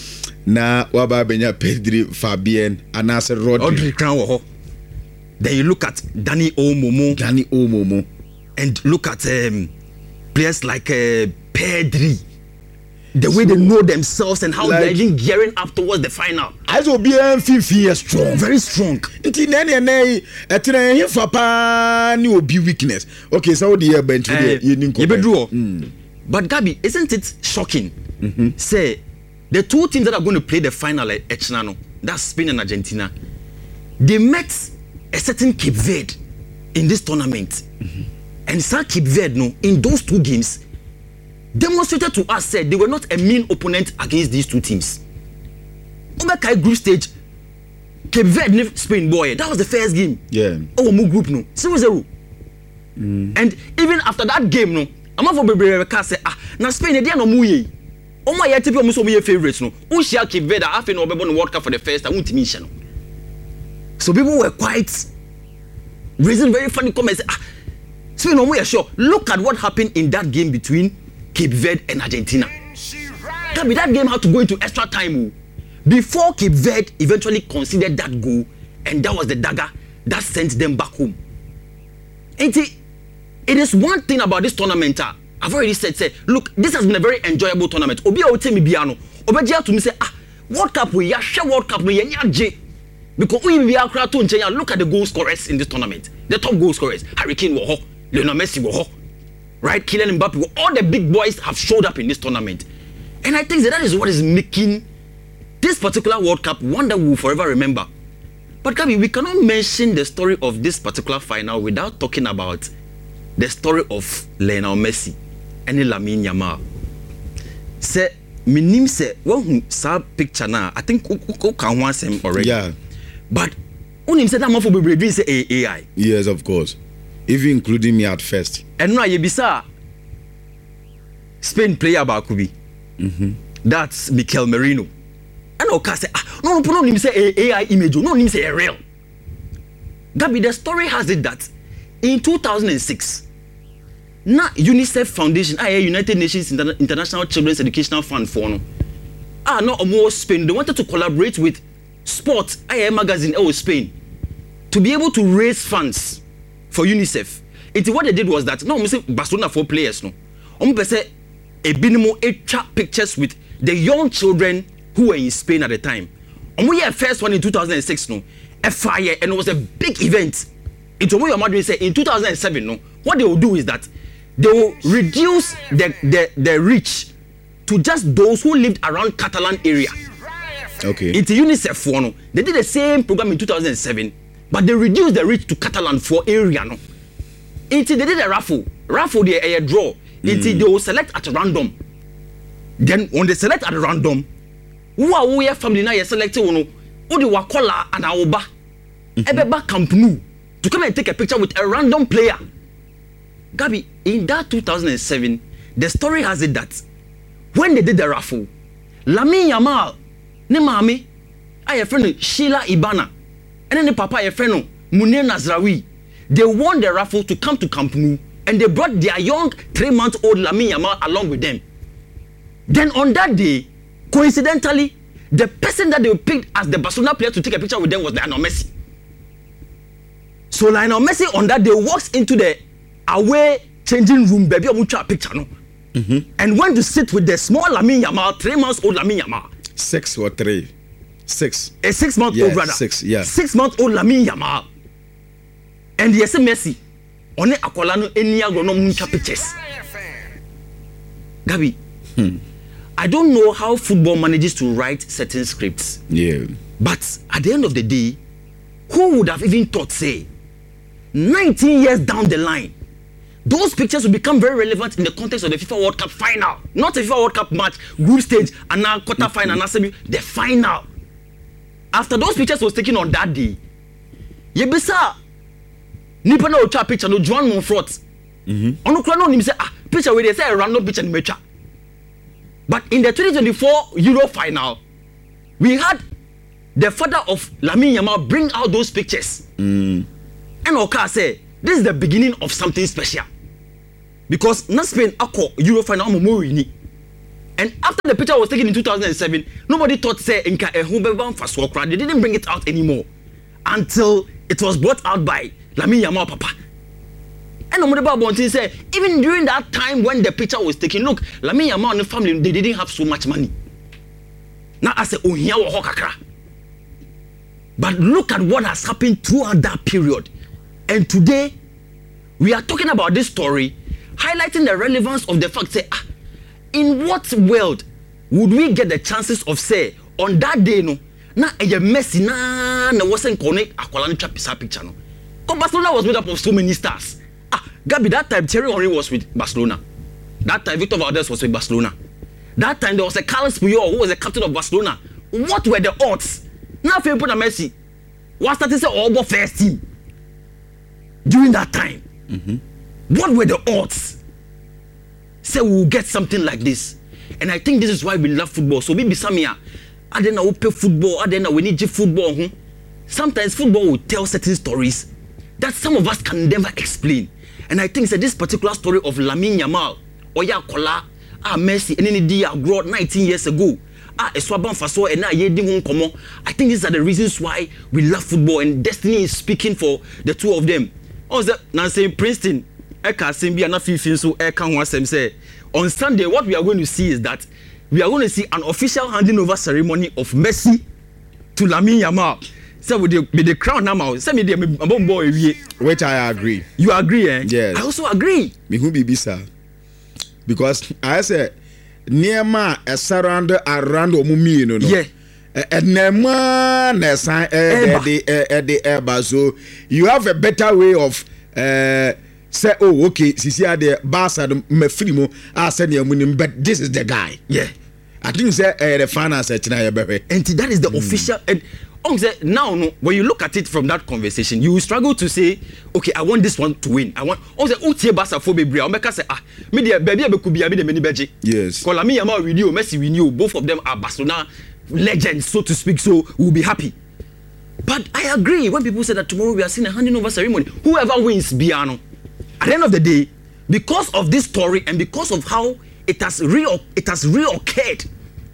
Na waba benya Pedri, Fabien, Anase Rodri. Rodri crown wo. Then you look at Danny Omomo. Danny Omomo. And look at um, players like uh, Pedri. The way so, they know themselves and how like, they're even gearing up towards the final. As will be fifty strong. Very strong. Until any any etina him fapa ni obi weakness. Okay, so the year bench you didn't come. But Gabi, isn't it shocking? Mm-hmm. Say the two teams that are going to play the final at Echnano, that's Spain and Argentina, they met a certain Cape Verde in this tournament. Mm-hmm. And Sir Cape Verde, no, in those two games, demonstrated to us said they were not a mean opponent against these two teams. Obekai group stage, Cape Verde, Spain boy, that was the first game. Yeah. Oh, more group no, zero zero. Mm. And even after that game, no, I'm not for Bebeka say ah, now Spain they are no muye. Oh my, I tell you, almost your favorites no. Who shall Cape Verde after no be on the World Cup for the first time? Won't mention. So people were quite raising very funny comments. Ah, Spain no more sure. Look at what happened in that game between Cape Verde and Argentina. That, that game had to go into extra time before Cape Verde eventually conceded that goal, and that was the dagger that sent them back home. And it, it is one thing about this tournament. I've already said, say, look, this has been a very enjoyable tournament. Obi o tell me biano. Obi to me say, ah, World Cup we ya share World Cup we ya j. Because we be akra to nchen ya look at the goal scorers in this tournament. The top goal scorers, Harry Kane wo ho, Lionel Messi wo ho. Right, Kylian Mbappe, all the big boys have showed up in this tournament. And I think that, that is what is making this particular World Cup one that we will forever remember. But Gabi, we cannot mention the story of this particular final without talking about the story of Lionel Messi and Lamine Yamal. Say, my name say, well, sa picture now, I think who can want him already. Yeah. But who name said that more for baby say A I. Yes, of course. Even including me at first. And now you bisa Spain player Bakubi. Mm-hmm. That's Mikel Merino. And okay say ah no no no him say A I image no him say a real. Gabi, the story has it that in two thousand six, na UNICEF Foundation, ah United Nations Inter- International Children's Educational Fund for no. Ah no more Spain they wanted to collaborate with Sport I magazine oh Spain to be able to raise funds for UNICEF. It what they did was that no, we say Barcelona for players no. Um say a minimum eight pictures with the young children who were in Spain at the time. Um we had first one in two thousand six no, a fire and it was a big event. It was your mother say in two thousand seven no. What they will do is that they will reduce the the the reach to just those who lived around Catalan area. Okay. It's UNICEF for no. They did the same program in two thousand seven. But they reduced the reach to Catalan for area no. Until they did a raffle. Raffle they a draw. Until mm. they will select at random. Then when they select at random, who are we family now you select one who the wakola and aoba. Ebeba Camp Nou to come and take a picture with a random player. Gabby, in that two thousand seven, the story has it that when they did the raffle, Lamine Yamal, ne mami, I have friend Sheila Ibana, and then the papa a friend Munir Nazraoui, they won the raffle to come to Camp Nou, and they brought their young three-month-old Lamine Yamal along with them. Then on that day, coincidentally, the person that they picked as the Barcelona player to take a picture with them was Lionel Messi. So Lionel Messi on that day walks into the away changing room, baby, I'm a picture, no, mm-hmm. and went to sit with the small Lamine Yamal, three months old Lamine Yamal. Six or three, six. A six month yeah, old brother. Six, yeah. Six month old Lamine Yamal. And yes, Messi. On it akwalano eni agrono muncha pictures. Gabi, hmm. I don't know how football manages to write certain scripts. Yeah. But at the end of the day, who would have even thought, say, nineteen years down the line, those pictures will become very relevant in the context of the FIFA World Cup final. Not the FIFA World Cup match, group stage, and now quarter final, and now semi, the final. After those pictures was taken on that day, Yebisa, nipa na ocha picture no Joan Monfort. Mhm. Ono kura no nim say ah picture we dey say a random picture ni mecha. But in the twenty twenty-four Euro final, we had the father of Lamine Yamal bring out those pictures. Mm. And Oka say this is the beginning of something special. Because na Spain akọ Euro final mo wini. And after the picture was taken in two thousand seven, nobody thought say nka ehun beba mfaso okra. They didn't bring it out anymore until it was brought out by Lamine Yamal papa. And Omodeba Bontin said, even during that time when the picture was taken, look, Lamine Yamal and the family, they didn't have so much money. Now I say, oh, here we hokakra. But look at what has happened throughout that period. And today, we are talking about this story, highlighting the relevance of the fact, say, ah, in what world would we get the chances of, say, on that day, no, na a Messi, na, na wasn't connect akwala ni chapisa picture, no. Because Barcelona was made up of so many stars. Ah, Gabi, that time Thierry Henry was with Barcelona. That time Victor Valdez was with Barcelona. That time there was a Carlos Puyol who was the captain of Barcelona. What were the odds? Now if you put a Messi, what started say all about first team during that time? Mm-hmm. What were the odds? Say we will get something like this. And I think this is why we love football. So maybe Samia, I don't know, we play football, I don't know, we need football. Hmm? Sometimes football will tell certain stories that some of us can never explain. And I think that this particular story of Lamine Yamal, Oya Kola, ah Messi, and any day grew nineteen years ago, ah Eswaban Faso, and now Yedi Komo. I think these are the reasons why we love football, and destiny is speaking for the two of them. Also, now saying Princeton, Eka Simbi and Afifin, so Eka Wasem say, on Sunday, what we are going to see is that we are going to see an official handing over ceremony of Messi to Lamine Yamal. So with the, with the crown now, send me the boy. Which I agree. You agree, eh? Yes. I also agree. Me who be bisa. Because I said near ma a surround around omumi, you know. Yeah. And nema nesa eh the eh the eba. So you have a better way of uh say oh okay sisi ade basa me free I said but this is the guy. Yeah. I think say uh, the finance and that is the mm. official and now, no, when you look at it from that conversation, you struggle to say, okay, I want this one to win. I want. Also, Utie Basa for baby. I make say, ah, media baby, I could be a bit many beji. Yes. Because Lamine Yamal with you, Messi with you, both of them are Barcelona legends, so to speak. So we'll be happy. But I agree when people say that tomorrow we are seeing a handing over ceremony. Whoever wins, Biano. At the end of the day, because of this story and because of how it has real, it has reoccurred.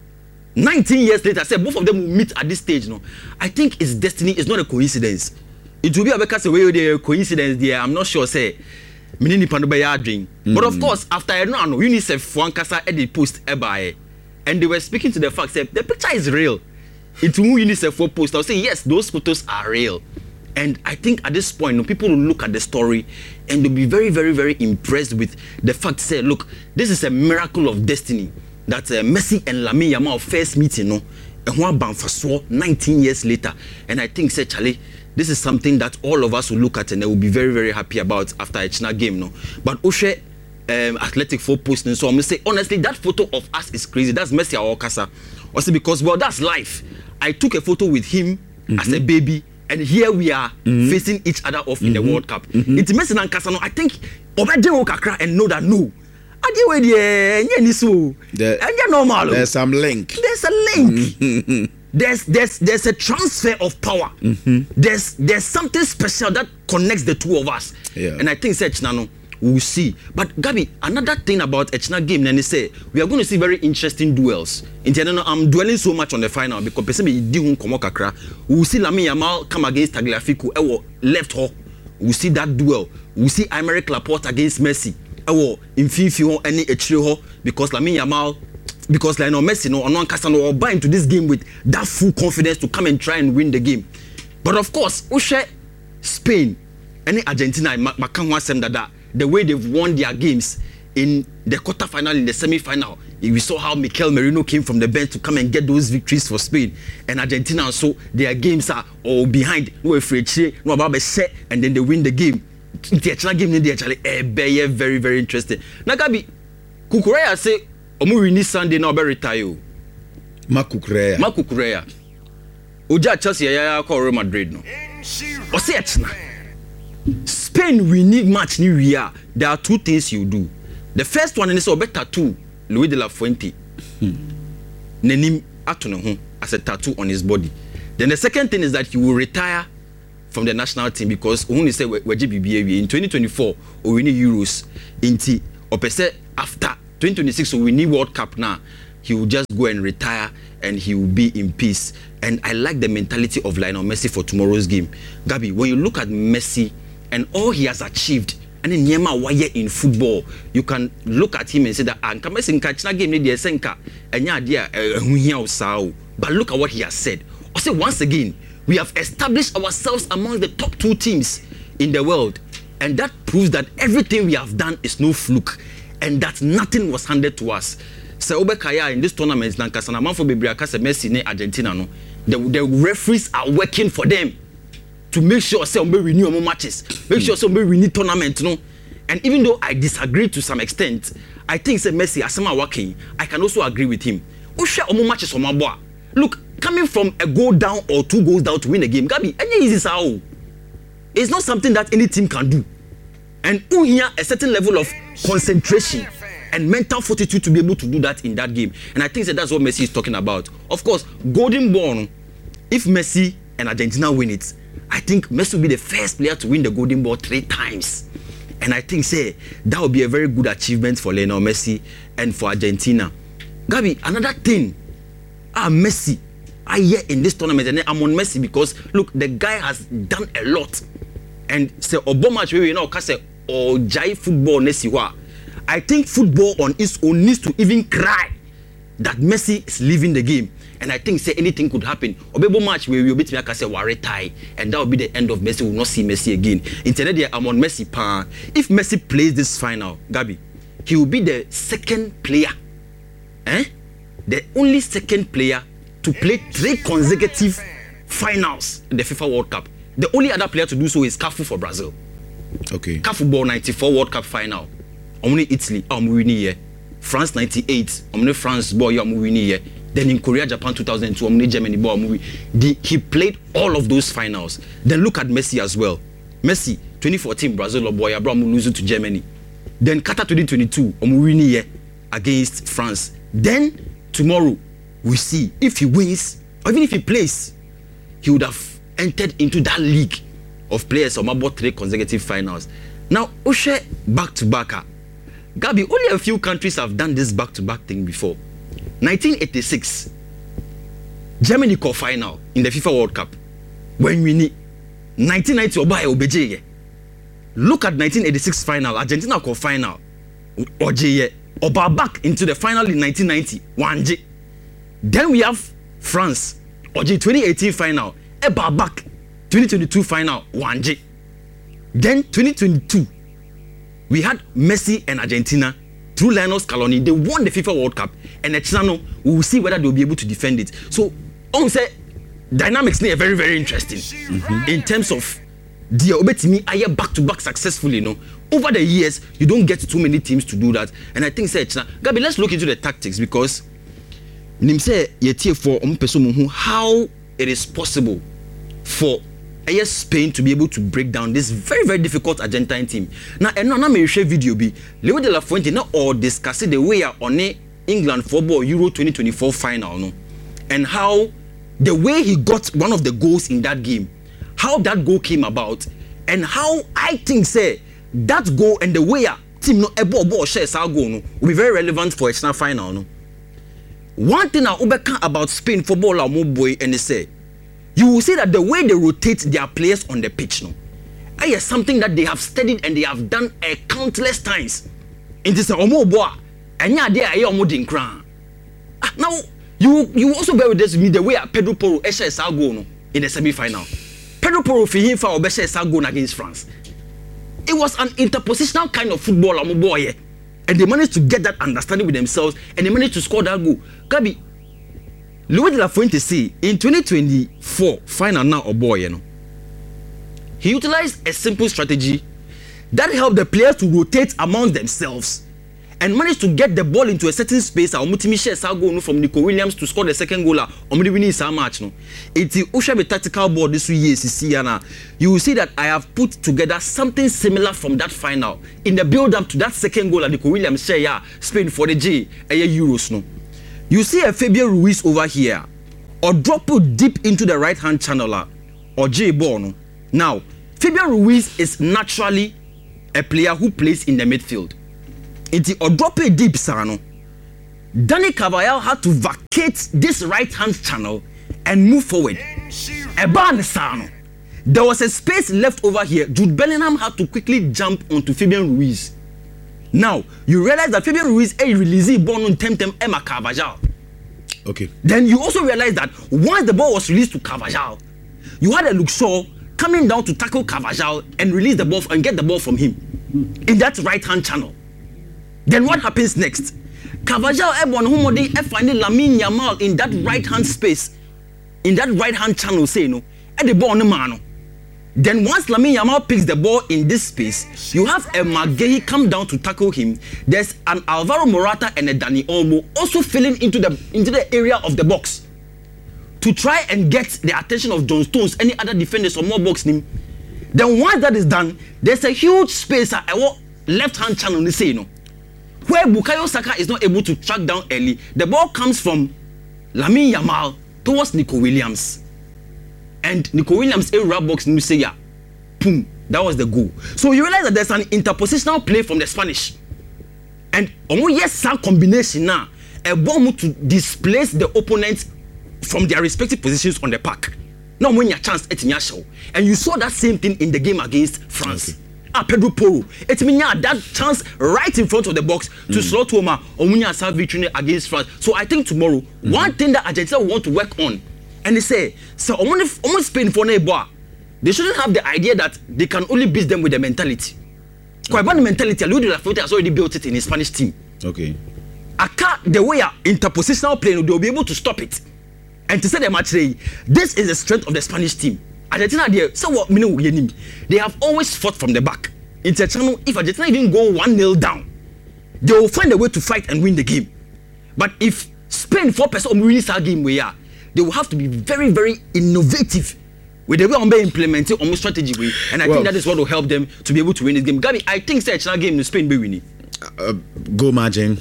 nineteen years later, I said both of them will meet at this stage. No, I think it's destiny. It's not a coincidence. It will be a because way the coincidence there. I'm not sure. Say, minini panubaya dream. But of course, after I know, UNICEF one kasa at the post ebae, and they were speaking to the fact that the picture is real. It will UNICEF for post. I'll say yes, those photos are real. And I think at this point, no, people will look at the story and they'll be very, very, very impressed with the fact. Say, look, this is a miracle of destiny. That uh, Messi and Lamine Yamal first meeting, no, and one Banfaso nineteen years later, and I think, say Charlie, this is something that all of us will look at and they will be very, very happy about after a China game, no. But Oshe, um, athletic four posting, so I'm gonna say honestly, that photo of us is crazy. That's Messi or Okasa, also because well, that's life. I took a photo with him mm-hmm. as a baby and here we are mm-hmm. facing each other off mm-hmm. in the World Cup. Mm-hmm. It's Messi and Casano. I think Obedeo Kakra and know that no. There, normal. There's some link. There's a link. there's there's there's a transfer of power. Mm-hmm. There's there's something special that connects the two of us. Yeah. And I think Echna we'll see. But Gabi, another thing about Echna game, then they say we are going to see very interesting duels. In general, I'm dwelling so much on the final because person be di komo kakra. We'll see Lamine Yamal come against Tagliafico. Ewo left ho. We'll see that duel. We'll see Aymeric Laporte against Messi. Ewo infinity ho any echire ho because Lamine Yamal because Lionel Messi no on one cast no or buy into this game with that full confidence to come and try and win the game. But of course, we share Spain and Argentina makan ho asem dada the way they've won their games in the quarter final, in the semi final. We saw how Mikel Merino came from the bench to come and get those victories for Spain and Argentina. So their games are all behind. No afraid, no about set, and then they win the game. The actual game they actually very very very interesting. Now Gabi, Kukureya say omu win Sunday now be retire. Ma Kukureya. Ma Kukureya. Oja Chelsea ya call Real Madrid no. O say etna. Spain winning match ni we are. There are two things you do. The first one is obe tattoo Luis de la Fuente. Nenim atono ho as a tattoo on his body. Then the second thing is that he will retire from the national team because when he say we G B B in twenty twenty-four we win Euros inti opese after twenty twenty-six so we need World Cup now he will just go and retire and he will be in peace. And I like the mentality of Lionel Messi for tomorrow's game. Gabi, when you look at Messi and all he has achieved and in Yema wire in football, you can look at him and say that and Messi nka game ni de senka enya dia hu hia usao. But look at what he has said. I say once again, we have established ourselves among the top two teams in the world. And that proves that everything we have done is no fluke. And that nothing was handed to us. So Obekaya in this tournament, Lankasana Manfo Bebriakasa Messi ne Argentina no. The, the referees are working for them to make sure say we renew more matches. Make sure say we renew tournament no. And even though I disagree to some extent, I think say Messi asema working, I can also agree with him. O share omo matches on my boy. Look, coming from a goal down or two goals down to win a game, Gabi, any easy sao. It's not something that any team can do. And you hear a certain level of concentration and mental fortitude to be able to do that in that game. And I think that that's what Messi is talking about. Of course, Golden Ball, if Messi and Argentina win it, I think Messi will be the first player to win the Golden Ball three times. And I think, say, that would be a very good achievement for Lionel Messi and for Argentina. Gabi, another thing, ah, Messi, I hear in this tournament, and I'm on Messi because, look, the guy has done a lot. And say, Obama, you know, say, or Jai football, Nesiwa. I think football on its own needs to even cry that Messi is leaving the game. And I think say anything could happen. Obebo match where we will be to say worry tie, and that will be the end of Messi. We will not see Messi again. Instead, I'm on Messi pan. If Messi plays this final, Gabi, he will be the second player, eh? The only second player to play three consecutive finals in the FIFA World Cup. The only other player to do so is Cafu for Brazil. Okay. Cafu ball ninety-four World Cup final. Only Italy, I'm winning here. France ninety-eight, only France boy, I'm winning here. Then in Korea, Japan two thousand two, only Germany boy, I'm winning. He played all of those finals. Then look at Messi as well. Messi, twenty fourteen Brazil boy, I'm losing to Germany. Then Qatar twenty twenty-two, I'm winning here against France. Then tomorrow, we see if he wins, or even if he plays, he would have entered into that league of players of about three consecutive finals. Now, Oshe back to back. Gabi, only a few countries have done this back to back thing before. nineteen eighty-six, Germany called final in the FIFA World Cup. When we need nineteen ninety, Obaye Obeje. Look at nineteen eighty-six final, Argentina called final. Oje Oba back into the final in nineteen ninety, one J. Then we have France, Oje twenty eighteen final, Eba back twenty twenty-two final, one J. Then twenty twenty-two, we had Messi and Argentina through Lionel Scaloni. They won the FIFA World Cup, and Echano, we will see whether they will be able to defend it. So, on say dynamics are very very interesting mm-hmm. in terms of the Obetimi aye back to back successfully. You know, over the years you don't get too many teams to do that, and I think say Echana, Gabi, let's look into the tactics because Nimse yetie for um person how it is possible for yes, Spain to be able to break down this very, very difficult Argentine team. Now, and now, I'm share video be Leo de la Fuente now or discuss the way on England football Euro twenty twenty-four final, no, and how the way he got one of the goals in that game, how that goal came about, and how I think say that goal and the way a team no a ball ball shares our goal no will be very relevant for a final, no. One thing I overcome about Spain football or more boy and they say. You will see that the way they rotate their players on the pitch, no, is something that they have studied and they have done a countless times. It is a omo boy, and yeah, they are omo dinkran. Now you you also bear with this me the way Pedro Porro esha is go no in the semi-final. Pedro Porro for him for obesha is go against France. It was an interpositional kind of football, omo boy, and they managed to get that understanding with themselves and they managed to score that goal. Gabi. Luis de la Fuente say in twenty twenty-four final now or boy, you know, he utilized a simple strategy that helped the players to rotate among themselves and managed to get the ball into a certain space. Our multi shares are going from Nico Williams to score the second goal. Or winning is our match. No, it's the Usha tactical ball this year. You will see that I have put together something similar from that final in the build up to that second goal. Nico Williams share yeah, Spain for the J a Euros no. You see a Fabian Ruiz over here, or drop it deep into the right hand channel, or J Bono. Now, Fabian Ruiz is naturally a player who plays in the midfield. It's or drop it deep, Sano. Dani Carvajal had to vacate this right hand channel and move forward. A ban Sano. There was a space left over here. Jude Bellingham had to quickly jump onto Fabian Ruiz. Now, you realize that Fabian Ruiz is releasing ball on Temtem Emma Carvajal. Okay. Then you also realize that once the ball was released to Carvajal, you had a Luxor coming down to tackle Carvajal and release the ball and get the ball from him in that right-hand channel. Then what happens next? Carvajal Ebon Humode finding Lamine Yamal in that right-hand space, in that right-hand channel, say no, at the ball no man. Then once Lamine Yamal picks the ball in this space, you have a Maguire come down to tackle him. There's an Alvaro Morata and a Dani Olmo also filling into the into the area of the box to try and get the attention of John Stones, any other defenders or more boxing. Then once that is done, there's a huge space at a left-hand channel, say no, where Bukayo Saka is not able to track down early. The ball comes from Lamine Yamal towards Nico Williams. And Nico Williams a rap box and say yeah, boom, that was the goal. So you realize that there's an interpositional play from the Spanish, and almost yes, some combination now a bomb to displace the opponents from their respective positions on the park. Now when your chance at show, and you saw that same thing in the game against France. Okay. Ah, Pedro Porro, it means that chance right in front of the box to mm. slot Oma or when you have victory against France. So I think tomorrow mm-hmm. one thing that Argentina want to work on. And they say, so almost Spain for neighbor, they shouldn't have the idea that they can only beat them with the mentality. Because about the mentality, Luis de la Fuente has already built it in his Spanish team. Okay. Aka, the way interpositional playing, they'll be able to stop it. And to say the match today, this is the strength of the Spanish team. Argentina, they so what they have always fought from the back. It's a channel, if Argentina even go one nil down, they will find a way to fight and win the game. But if Spain four percent of winning our game we are, they will have to be very, very innovative with the way on implementing almost strategy way, and I well, think that is what will help them to be able to win this game. Gabi, I think such a game in Spain be winning. Uh, go margin.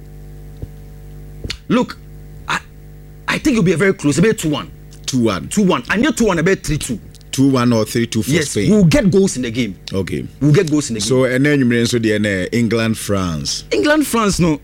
Look, I, I think it'll be a very close, about two one. two one. two one. And you're two one, about three two. two one or three two for yes, Spain. We'll get goals in the game. Okay. We'll get goals in the game. So, and then you mean so the England France. England France no.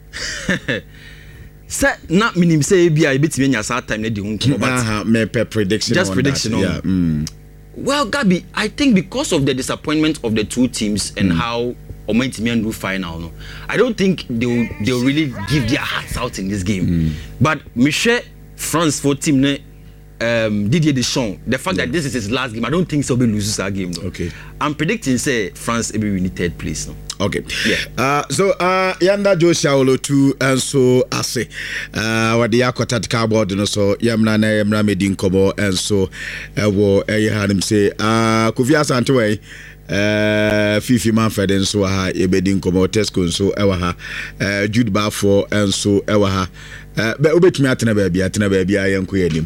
Say not meaning say be a bit me time na di hunko but uh me prediction just prediction on yeah. mm. Well, Gabi, I think because of the disappointment of the two teams and mm. how Omentimian do final no, I don't think they'll they'll really give their hearts out in this game. Mm. But Michel France for team ne um Didier Deschamps, the fact yeah. that this is his last game, I don't think so be loses that game no. Okay. I'm predicting say France will be in third place no. Okay. Yeah. Uh, so uh Yanda Joshua Olotu and so ase uh what the aquatat cardboard no so yamna na yamna medin kobo and so ewo eh hanim say uh Kofi Asante we uh Fifi Manfred and so ha ebedin kobo Tesco so ewa ha uh Jude Bafo and so ewa ha uh be obetumi atena ba bia atena ba bia yanko yadim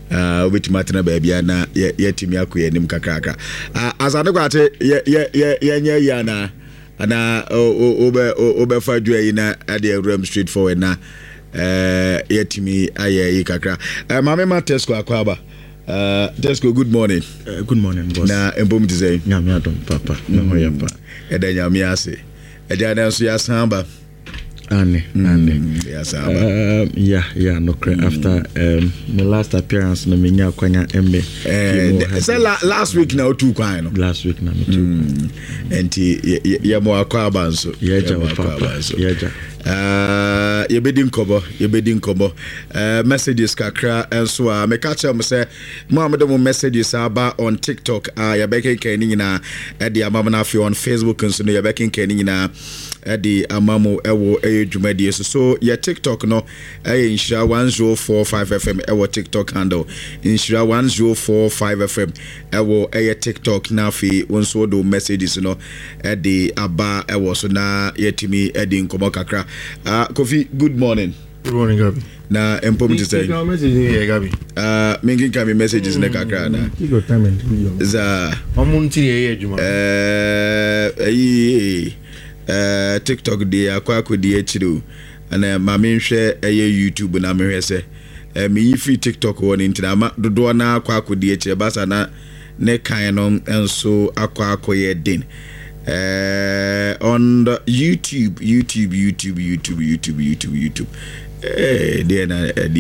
uh which matena baby na yetimi akoye nim kakraka asane kwate ye ye ye nya ya na ana obe obe fadwa yi na ade ram straight forward na eh yetimi aye yi kakra mama ma Tesco akwaba uh Tesco good morning uh, good morning boss na embom dizay nyame adom papa na hoya pa eda nyame ase eda na so ya samba Anne, Anne. Yes, um, yeah, yeah, no credit. Mm. After um, my last appearance, no minya kwanya embe. Eh, say la, last week now two kwanya no. Last week na me two. Mm. Enti ye mo akwa banso. Yeah, ja papa. Yeah, ja. Uh, ye bedi nkobo, ye bedi nkobo. Uh, messages kakra enso a me catch am say mo amede mo messages aba on TikTok. Ah, uh, ye beke kan ni na e de amama na fi on Facebook nso no ye beke kan ni na e de amamo ewo e dwumadi so so ye TikTok no e Nhyira one oh four five F M ewo TikTok handle. Nhyira one oh four five F M ewo e TikTok na fi wonso do messages no e de aba ewo so na yetimi e de nkomo kakra. Uh, Kofi, good morning. Good morning, Gabi. Na empom to say. You message here, Gabi. Uh, mingi kami messages ne kakra na. You got time and do za. Omunti here, Juma. Eh, eh, eh, TikTok de akwa akodi echiru. Ana mama nhwe eye YouTube na mehwe se. Eh, me yifi TikTok woni ntina ma dodo na akwa akodi echiru basa na ne kan no enso akwa akoye din. Uh, on the YouTube, YouTube, YouTube, YouTube, YouTube, YouTube, YouTube. Eh, then uh,